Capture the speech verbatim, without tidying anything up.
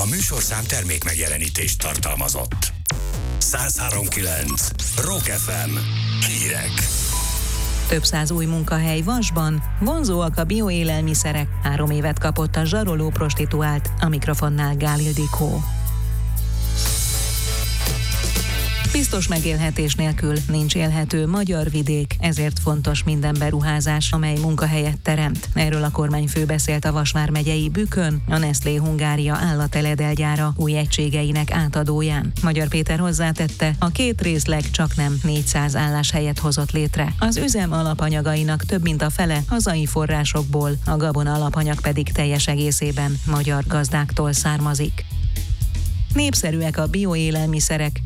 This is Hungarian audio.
A műsorszám termék megjelenítést tartalmazott. száz három kilenc Rock ef em. Hírek. Több száz új munkahely Vasban, vonzóak a bioélelmiszerek, három évet kapott a zsaroló prostituált, a mikrofonnál Gál Ildikó. Biztos megélhetés nélkül nincs élhető magyar vidék, ezért fontos minden beruházás, amely munkahelyet teremt. Erről a kormányfő beszélt a Vas vármegyei Bükön, a Nestlé Hungária állateledelgyára új egységeinek átadóján. Magyar Péter hozzátette, a két részleg csaknem négyszáz álláshelyet hozott létre. Az üzem alapanyagainak több mint a fele hazai forrásokból, a gabona alapanyag pedig teljes egészében magyar gazdáktól származik. Népszerűek a bioélelmiszerek,